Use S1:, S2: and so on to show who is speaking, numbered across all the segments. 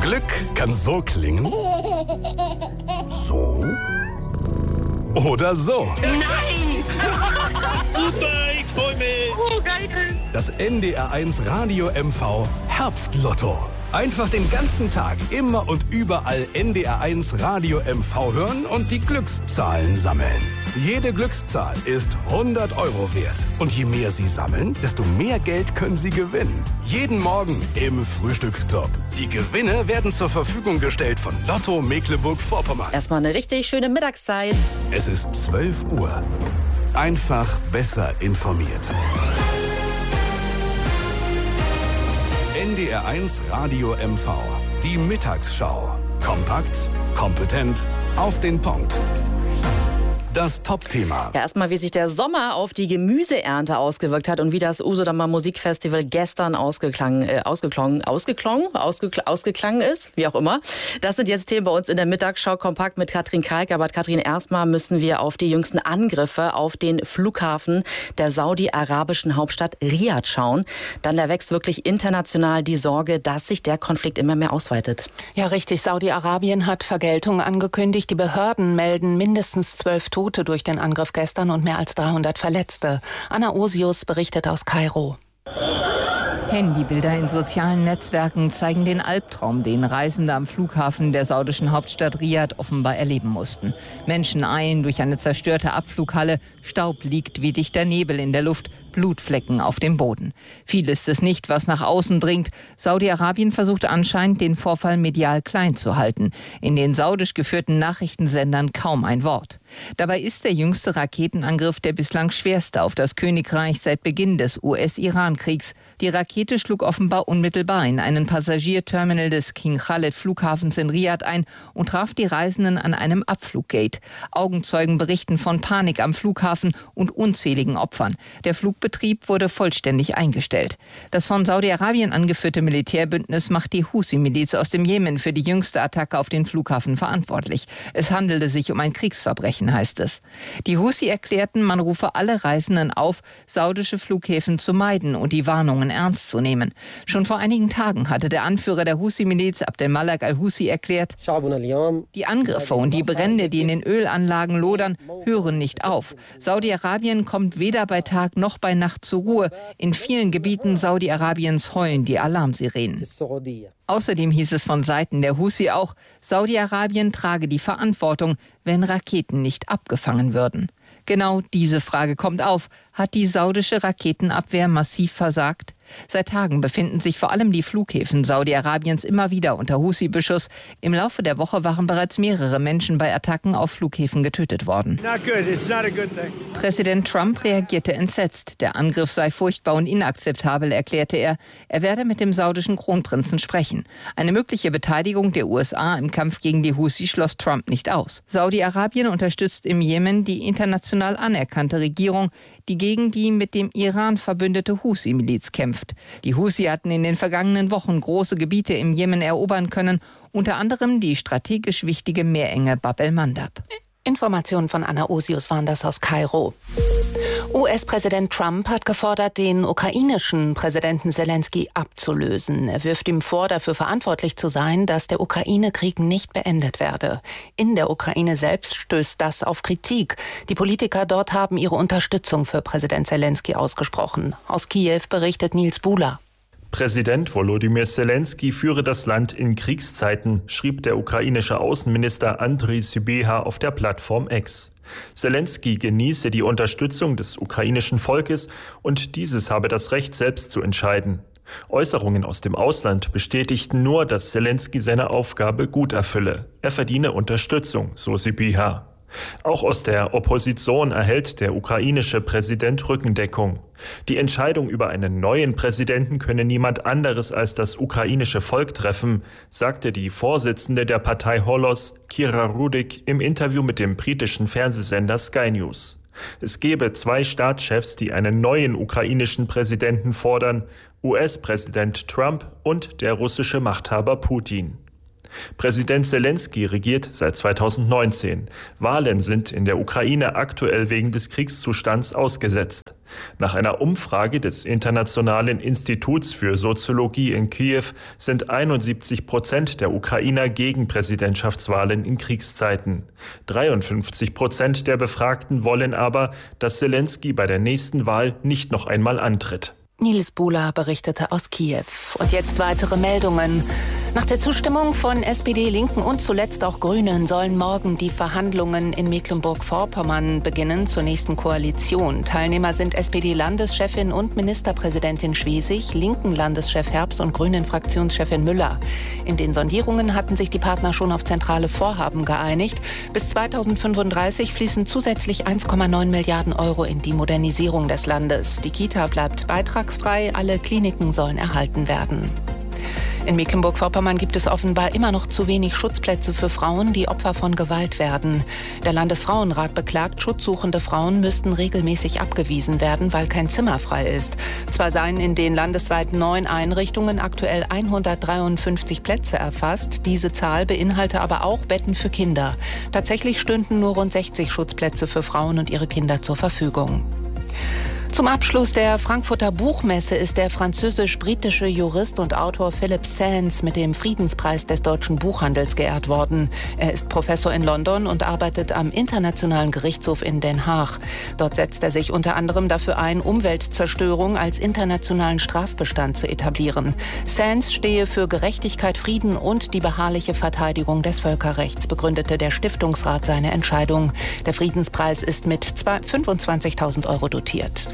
S1: Glück kann so klingen. So. Oder so.
S2: Nein! Super, ich freu mich. Oh, geil.
S1: Das NDR1 Radio MV Herbstlotto. Einfach den ganzen Tag immer und überall NDR1 Radio MV hören und die Glückszahlen sammeln. Jede Glückszahl ist 100 € wert. Und je mehr Sie sammeln, desto mehr Geld können Sie gewinnen. Jeden Morgen im Frühstücksclub. Die Gewinne werden zur Verfügung gestellt von Lotto Mecklenburg-Vorpommern.
S3: Erstmal eine richtig schöne Mittagszeit.
S1: Es ist 12 Uhr. Einfach besser informiert. NDR1 Radio MV. Die Mittagsschau. Kompakt, kompetent, auf den Punkt. Das Top-Thema.
S3: Ja, erstmal, wie sich der Sommer auf die Gemüseernte ausgewirkt hat und wie das Usedomer Musikfestival gestern ausgeklangen ist, wie auch immer. Das sind jetzt Themen bei uns in der Mittagsschau kompakt mit Katrin Kalk. Aber Katrin, erstmal müssen wir auf die jüngsten Angriffe auf den Flughafen der saudi-arabischen Hauptstadt Riyadh schauen. Dann erwächst wirklich international die Sorge, dass sich der Konflikt immer mehr ausweitet.
S4: Ja, richtig. Saudi-Arabien hat Vergeltung angekündigt. Die Behörden melden mindestens 12 Tote durch den Angriff gestern und mehr als 300 Verletzte. Anna Osius berichtet aus Kairo.
S5: Handybilder in sozialen Netzwerken zeigen den Albtraum, den Reisende am Flughafen der saudischen Hauptstadt Riyadh offenbar erleben mussten. Menschen eilen durch eine zerstörte Abflughalle, Staub liegt wie dichter Nebel in der Luft, Blutflecken auf dem Boden. Viel ist es nicht, was nach außen dringt. Saudi-Arabien versucht anscheinend, den Vorfall medial klein zu halten. In den saudisch geführten Nachrichtensendern kaum ein Wort. Dabei ist der jüngste Raketenangriff der bislang schwerste auf das Königreich seit Beginn des US-Iran-Kriegs. Die Rakete schlug offenbar unmittelbar in einen Passagierterminal des King Khaled Flughafens in Riyadh ein und traf die Reisenden an einem Abfluggate. Augenzeugen berichten von Panik am Flughafen und unzähligen Opfern. Der Flugbetrieb wurde vollständig eingestellt. Das von Saudi-Arabien angeführte Militärbündnis macht die Husi-Miliz aus dem Jemen für die jüngste Attacke auf den Flughafen verantwortlich. Es handelte sich um ein Kriegsverbrechen, heißt es. Die Husi erklärten, man rufe alle Reisenden auf, saudische Flughäfen zu meiden und die Warnungen ernst zu nehmen. Schon vor einigen Tagen hatte der Anführer der Husi-Miliz, Abdelmalek al-Husi, erklärt, die Angriffe und die Brände, die in den Ölanlagen lodern, hören nicht auf. Saudi-Arabien kommt weder bei Tag noch bei Nacht zur Ruhe. In vielen Gebieten Saudi-Arabiens heulen die Alarmsirenen. Außerdem hieß es von Seiten der Husi auch, Saudi-Arabien trage die Verantwortung, wenn Raketen nicht abgefangen würden. Genau diese Frage kommt auf. Hat die saudische Raketenabwehr massiv versagt? Seit Tagen befinden sich vor allem die Flughäfen Saudi-Arabiens immer wieder unter Husi-Beschuss. Im Laufe der Woche waren bereits mehrere Menschen bei Attacken auf Flughäfen getötet worden. Präsident Trump reagierte entsetzt. Der Angriff sei furchtbar und inakzeptabel, erklärte er. Er werde mit dem saudischen Kronprinzen sprechen. Eine mögliche Beteiligung der USA im Kampf gegen die Husi schloss Trump nicht aus. Saudi-Arabien unterstützt im Jemen die international anerkannte Regierung, die gegen die mit dem Iran verbündete Husi-Miliz kämpft. Die Husi hatten in den vergangenen Wochen große Gebiete im Jemen erobern können, unter anderem die strategisch wichtige Meerenge Bab el-Mandab.
S4: Informationen von Anna Osius waren das aus Kairo. US-Präsident Trump hat gefordert, den ukrainischen Präsidenten Zelensky abzulösen. Er wirft ihm vor, dafür verantwortlich zu sein, dass der Ukraine-Krieg nicht beendet werde. In der Ukraine selbst stößt das auf Kritik. Die Politiker dort haben ihre Unterstützung für Präsident Zelensky ausgesprochen. Aus Kiew berichtet Nils Buhler.
S6: Präsident Volodymyr Zelensky führe das Land in Kriegszeiten, schrieb der ukrainische Außenminister Andriy Sybiha auf der Plattform X. Zelensky genieße die Unterstützung des ukrainischen Volkes und dieses habe das Recht, selbst zu entscheiden. Äußerungen aus dem Ausland bestätigten nur, dass Zelensky seine Aufgabe gut erfülle. Er verdiene Unterstützung, so Sybiha. Auch aus der Opposition erhält der ukrainische Präsident Rückendeckung. Die Entscheidung über einen neuen Präsidenten könne niemand anderes als das ukrainische Volk treffen, sagte die Vorsitzende der Partei Holos, Kira Rudik, im Interview mit dem britischen Fernsehsender Sky News. Es gebe 2 Staatschefs, die einen neuen ukrainischen Präsidenten fordern, US-Präsident Trump und der russische Machthaber Putin. Präsident Selenskyj regiert seit 2019. Wahlen sind in der Ukraine aktuell wegen des Kriegszustands ausgesetzt. Nach einer Umfrage des Internationalen Instituts für Soziologie in Kiew sind 71% der Ukrainer gegen Präsidentschaftswahlen in Kriegszeiten. 53% der Befragten wollen aber, dass Selenskyj bei der nächsten Wahl nicht noch einmal antritt.
S4: Nils Bula berichtete aus Kiew. Und jetzt weitere Meldungen. Nach der Zustimmung von SPD, Linken und zuletzt auch Grünen sollen morgen die Verhandlungen in Mecklenburg-Vorpommern beginnen zur nächsten Koalition. Teilnehmer sind SPD-Landeschefin und Ministerpräsidentin Schwesig, Linken-Landeschef Herbst und Grünen-Fraktionschefin Müller. In den Sondierungen hatten sich die Partner schon auf zentrale Vorhaben geeinigt. Bis 2035 fließen zusätzlich 1,9 Milliarden Euro in die Modernisierung des Landes. Die Kita bleibt beitragsfrei, alle Kliniken sollen erhalten werden. In Mecklenburg-Vorpommern gibt es offenbar immer noch zu wenig Schutzplätze für Frauen, die Opfer von Gewalt werden. Der Landesfrauenrat beklagt, schutzsuchende Frauen müssten regelmäßig abgewiesen werden, weil kein Zimmer frei ist. Zwar seien in den landesweit 9 Einrichtungen aktuell 153 Plätze erfasst, diese Zahl beinhalte aber auch Betten für Kinder. Tatsächlich stünden nur rund 60 Schutzplätze für Frauen und ihre Kinder zur Verfügung. Zum Abschluss der Frankfurter Buchmesse ist der französisch-britische Jurist und Autor Philip Sands mit dem Friedenspreis des deutschen Buchhandels geehrt worden. Er ist Professor in London und arbeitet am Internationalen Gerichtshof in Den Haag. Dort setzt er sich unter anderem dafür ein, Umweltzerstörung als internationalen Strafbestand zu etablieren. Sands stehe für Gerechtigkeit, Frieden und die beharrliche Verteidigung des Völkerrechts, begründete der Stiftungsrat seine Entscheidung. Der Friedenspreis ist mit 25.000 Euro dotiert.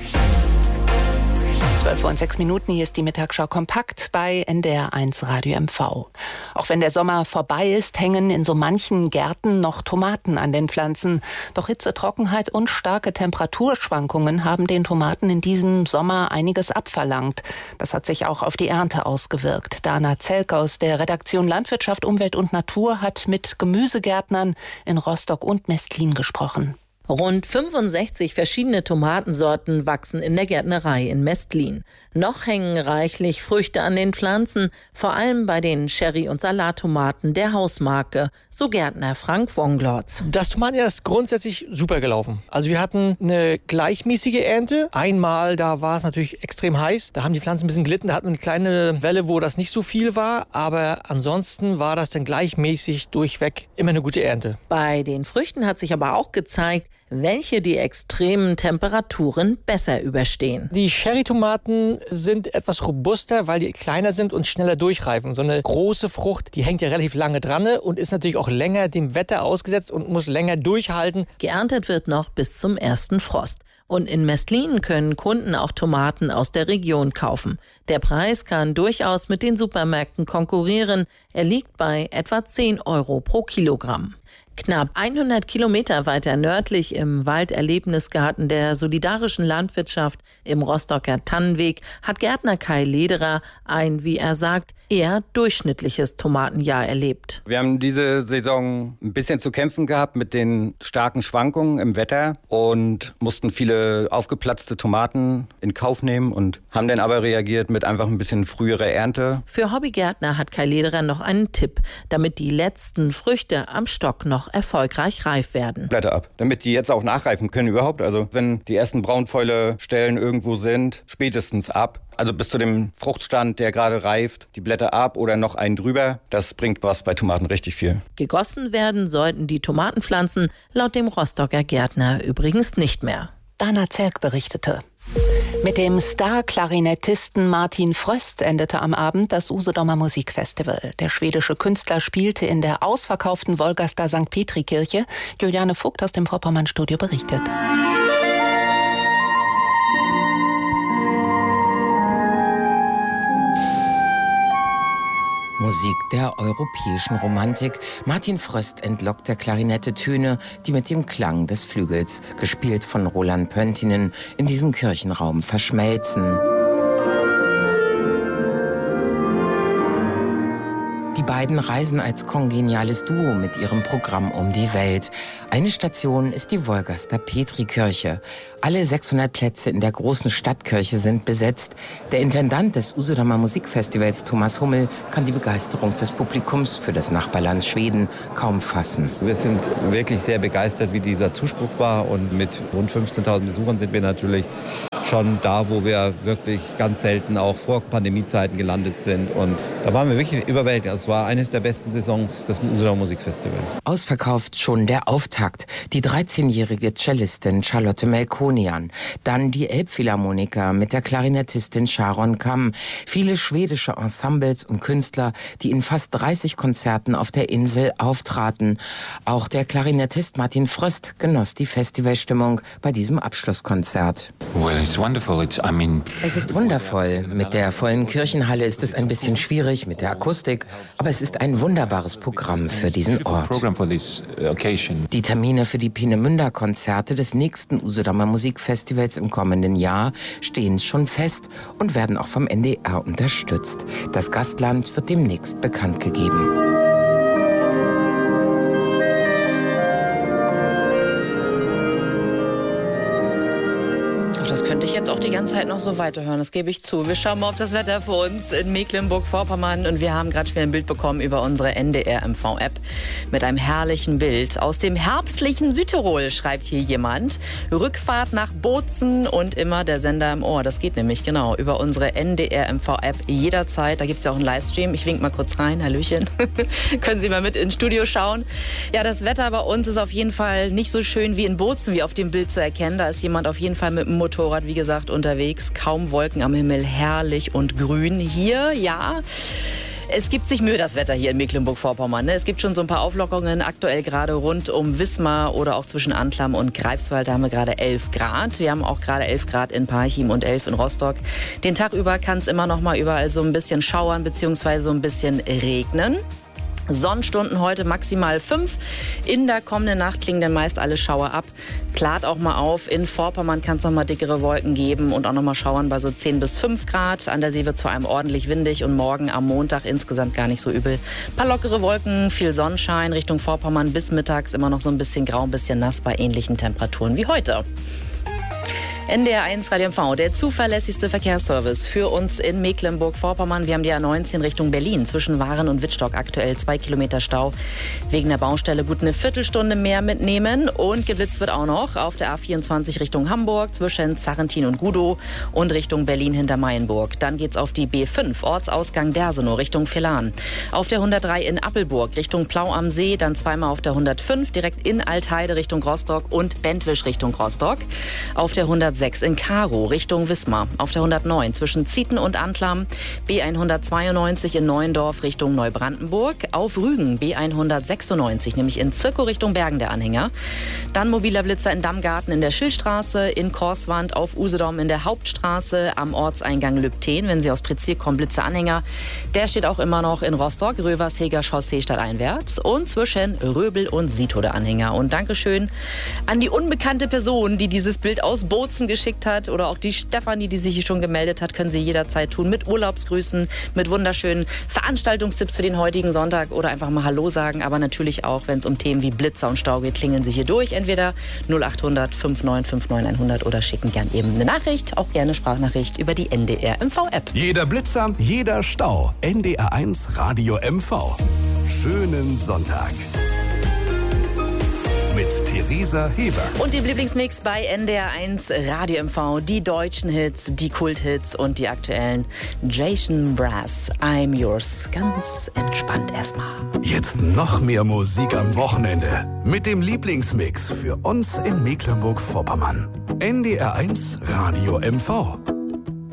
S4: 12:06 Uhr, hier ist die Mittagsschau kompakt bei NDR 1 Radio MV. Auch wenn der Sommer vorbei ist, hängen in so manchen Gärten noch Tomaten an den Pflanzen. Doch Hitze, Trockenheit und starke Temperaturschwankungen haben den Tomaten in diesem Sommer einiges abverlangt. Das hat sich auch auf die Ernte ausgewirkt. Dana Zelk aus der Redaktion Landwirtschaft, Umwelt und Natur hat mit Gemüsegärtnern in Rostock und Mestlin gesprochen.
S7: Rund 65 verschiedene Tomatensorten wachsen in der Gärtnerei in Mestlin. Noch hängen reichlich Früchte an den Pflanzen, vor allem bei den Cherry- und Salattomaten der Hausmarke, so Gärtner Frank Wonglotz.
S8: Das Tomatenjahr ist grundsätzlich super gelaufen. Also wir hatten eine gleichmäßige Ernte. Einmal, da war es natürlich extrem heiß. Da haben die Pflanzen ein bisschen gelitten. Da hatten wir eine kleine Welle, wo das nicht so viel war. Aber ansonsten war das dann gleichmäßig durchweg immer eine gute Ernte.
S7: Bei den Früchten hat sich aber auch gezeigt, welche die extremen Temperaturen besser überstehen.
S8: Die Cherry-Tomaten sind etwas robuster, weil die kleiner sind und schneller durchreifen. So eine große Frucht, die hängt ja relativ lange dran und ist natürlich auch länger dem Wetter ausgesetzt und muss länger durchhalten.
S7: Geerntet wird noch bis zum ersten Frost. Und in Mestlin können Kunden auch Tomaten aus der Region kaufen. Der Preis kann durchaus mit den Supermärkten konkurrieren. Er liegt bei etwa 10 Euro pro Kilogramm. Knapp 100 Kilometer weiter nördlich im Walderlebnisgarten der Solidarischen Landwirtschaft im Rostocker Tannenweg hat Gärtner Kai Lederer ein, wie er sagt, eher durchschnittliches Tomatenjahr erlebt.
S9: Wir haben diese Saison ein bisschen zu kämpfen gehabt mit den starken Schwankungen im Wetter und mussten viele aufgeplatzte Tomaten in Kauf nehmen und haben dann aber reagiert mit einfach ein bisschen früherer Ernte.
S7: Für Hobbygärtner hat Kai Lederer noch einen Tipp, damit die letzten Früchte am Stock noch erfolgreich reif werden.
S9: Blätter ab, damit die jetzt auch nachreifen können überhaupt. Also wenn die ersten Braunfäule-Stellen irgendwo sind, spätestens ab. Also bis zu dem Fruchtstand, der gerade reift, die Blätter ab oder noch einen drüber. Das bringt was bei Tomaten richtig viel.
S7: Gegossen werden sollten die Tomatenpflanzen laut dem Rostocker Gärtner übrigens nicht mehr.
S4: Dana Zelk berichtete. Mit dem Star-Klarinettisten Martin Fröst endete am Abend das Usedomer Musikfestival. Der schwedische Künstler spielte in der ausverkauften Wolgaster St. Petri-Kirche. Juliane Vogt aus dem Vorpommern-Studio berichtet.
S10: Musik der europäischen Romantik. Martin Fröst entlockt der Klarinette Töne, die mit dem Klang des Flügels, gespielt von Roland Pöntinen, in diesem Kirchenraum verschmelzen. Die beiden reisen als kongeniales Duo mit ihrem Programm um die Welt. Eine Station ist die Wolgaster Petrikirche. Alle 600 Plätze in der großen Stadtkirche sind besetzt. Der Intendant des Usedomer Musikfestivals, Thomas Hummel, kann die Begeisterung des Publikums für das Nachbarland Schweden kaum fassen.
S11: Wir sind wirklich sehr begeistert, wie dieser Zuspruch war. Und mit rund 15.000 Besuchern sind wir natürlich schon da, wo wir wirklich ganz selten auch vor Pandemiezeiten gelandet sind. Und da waren wir wirklich überwältigt. Es war eines der besten Saisons des Usedomer Musikfestivals.
S10: Ausverkauft schon der Auftakt. Die 13-jährige Cellistin Charlotte Melkonian. Dann die Elbphilharmoniker mit der Klarinettistin Sharon Kam. Viele schwedische Ensembles und Künstler, die in fast 30 Konzerten auf der Insel auftraten. Auch der Klarinettist Martin Fröst genoss die Festivalstimmung bei diesem Abschlusskonzert. Es ist wundervoll. Mit der vollen Kirchenhalle ist es ein bisschen schwierig mit der Akustik, aber es ist ein wunderbares Programm für diesen Ort. Die Termine für die Peenemünde-Konzerte des nächsten Usedomer Musikfestivals im kommenden Jahr stehen schon fest und werden auch vom NDR unterstützt. Das Gastland wird demnächst bekannt gegeben.
S3: Das könnte ich jetzt auch die ganze Zeit noch so weiterhören, das gebe ich zu. Wir schauen mal auf das Wetter für uns in Mecklenburg-Vorpommern und wir haben gerade schon ein Bild bekommen über unsere NDR-MV-App mit einem herrlichen Bild. Aus dem herbstlichen Südtirol schreibt hier jemand. Rückfahrt nach Bozen und immer der Sender im Ohr. Das geht nämlich genau über unsere NDR-MV-App jederzeit. Da gibt es ja auch einen Livestream. Ich wink mal kurz rein. Hallöchen. Können Sie mal mit ins Studio schauen. Ja, das Wetter bei uns ist auf jeden Fall nicht so schön wie in Bozen, wie auf dem Bild zu erkennen. Da ist jemand auf jeden Fall mit dem Motorrad, wie gesagt, unterwegs. Kaum Wolken am Himmel, herrlich und grün. Hier, ja, es gibt sich Mühe, das Wetter hier in Mecklenburg-Vorpommern. Ne? Es gibt schon so ein paar Auflockerungen, aktuell gerade rund um Wismar oder auch zwischen Antlam und Greifswald. Da haben wir gerade 11 Grad. Wir haben auch gerade 11 Grad in Parchim und 11 in Rostock. Den Tag über kann es immer noch mal überall so ein bisschen schauern bzw. so ein bisschen regnen. Sonnenstunden heute maximal 5. In der kommenden Nacht klingen dann meist alle Schauer ab. Klart auch mal auf. In Vorpommern kann es noch mal dickere Wolken geben und auch noch mal Schauern bei so 10 bis 5 Grad. An der See wird es vor allem ordentlich windig und morgen am Montag insgesamt gar nicht so übel. Ein paar lockere Wolken, viel Sonnenschein Richtung Vorpommern bis mittags immer noch so ein bisschen grau, ein bisschen nass bei ähnlichen Temperaturen wie heute. NDR1 Radio MV, der zuverlässigste Verkehrsservice für uns in Mecklenburg-Vorpommern. Wir haben die A19 Richtung Berlin zwischen Waren und Wittstock aktuell 2 Kilometer Stau. Wegen der Baustelle gut eine Viertelstunde mehr mitnehmen und geblitzt wird auch noch auf der A24 Richtung Hamburg zwischen Zarrentin und Gudow und Richtung Berlin hinter Mayenburg. Dann geht's auf die B5 Ortsausgang Dersenow Richtung Villahn. Auf der 103 in Appelburg Richtung Plau am See, dann zweimal auf der 105 direkt in Altheide Richtung Rostock und Bentwisch Richtung Rostock. Auf der 106 in Karow Richtung Wismar. Auf der 109 zwischen Zieten und Antlam. B192 in Neuendorf Richtung Neubrandenburg. Auf Rügen B196, nämlich in Zirkow Richtung Bergen der Anhänger. Dann mobiler Blitzer in Dammgarten in der Schillstraße. In Korswand auf Usedom in der Hauptstraße. Am Ortseingang Lübten, wenn Sie aus Prizier kommen, Blitzeranhänger. Der steht auch immer noch in Rostock, Röversheger Chaussee stadteinwärts. Und zwischen Röbel und Sito der Anhänger. Und Dankeschön an die unbekannte Person, die dieses Bild aus Bozen geschickt hat, oder auch die Stefanie, die sich hier schon gemeldet hat, können Sie jederzeit tun mit Urlaubsgrüßen, mit wunderschönen Veranstaltungstipps für den heutigen Sonntag oder einfach mal Hallo sagen, aber natürlich auch, wenn es um Themen wie Blitzer und Stau geht, klingeln Sie hier durch, entweder 0800 5959 100 oder schicken gern eben eine Nachricht, auch gerne Sprachnachricht über die NDR MV-App.
S1: Jeder Blitzer, jeder Stau. NDR1 Radio MV. Schönen Sonntag. Mit Theresa Heber.
S3: Und dem Lieblingsmix bei NDR1 Radio MV. Die deutschen Hits, die Kulthits und die aktuellen. Jason Brass, I'm Yours. Ganz entspannt erstmal.
S1: Jetzt noch mehr Musik am Wochenende. Mit dem Lieblingsmix für uns in Mecklenburg-Vorpommern. NDR1 Radio MV.